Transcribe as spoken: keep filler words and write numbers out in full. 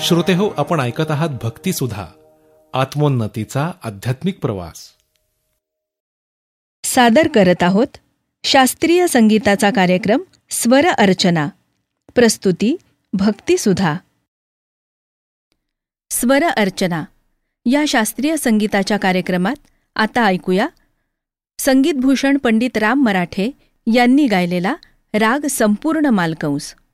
श्रोतेहो, आपण ऐकत आहात भक्तिसुधा, आत्मोन्नतीचा आध्यात्मिक प्रवास. सादर करत आहोत शास्त्रीय संगीताचा कार्यक्रम स्वर अर्चना. प्रस्तुती भक्तिसुधा. स्वर अर्चना या शास्त्रीय संगीताच्या कार्यक्रमात आता ऐकूया संगीतभूषण पंडित राम मराठे यांनी गायलेला राग संपूर्ण मालकंस.